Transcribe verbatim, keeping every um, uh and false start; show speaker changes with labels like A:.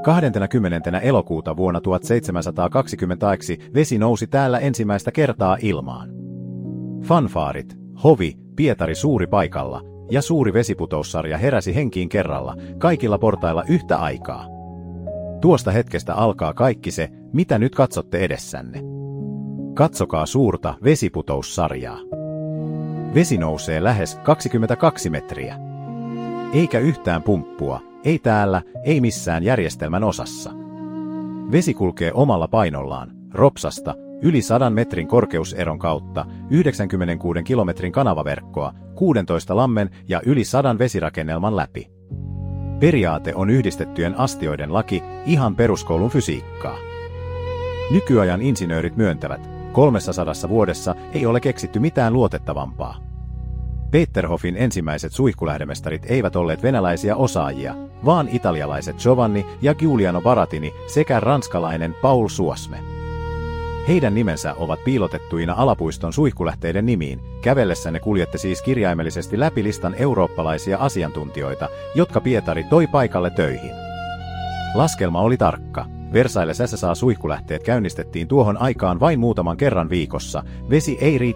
A: kahdeskymmenes elokuuta vuonna tuhatseitsemänsataakaksikymmentä vesi nousi täällä ensimmäistä kertaa ilmaan. Fanfaarit, hovi, Pietari suuri paikalla ja suuri vesiputoussarja heräsi henkiin kerralla, kaikilla portailla yhtä aikaa. Tuosta hetkestä alkaa kaikki se, mitä nyt katsotte edessänne. Katsokaa suurta vesiputoussarjaa. Vesi nousee lähes kaksikymmentäkaksi metriä. Eikä yhtään pumppua, ei täällä, ei missään järjestelmän osassa. Vesi kulkee omalla painollaan, ropsasta, yli sadan metrin korkeuseron kautta, yhdeksänkymmentäkuusi kilometrin kanavaverkkoa, kuusitoista lammen ja yli sadan vesirakennelman läpi. Periaate on yhdistettyjen astioiden laki, ihan peruskoulun fysiikkaa. Nykyajan insinöörit myöntävät, kolmessasadassa vuodessa ei ole keksitty mitään luotettavampaa. Peterhofin ensimmäiset suihkulähdemestarit eivät olleet venäläisiä osaajia, vaan italialaiset Giovanni ja Giuliano Baratini sekä ranskalainen Paul Suosme. Heidän nimensä ovat piilotettuina alapuiston suihkulähteiden nimiin, kävellessänne kuljette siis kirjaimellisesti läpi listan eurooppalaisia asiantuntijoita, jotka Pietari toi paikalle töihin. Laskelma oli tarkka. Versailles S S A-suihkulähteet käynnistettiin tuohon aikaan vain muutaman kerran viikossa, vesi ei riittänyt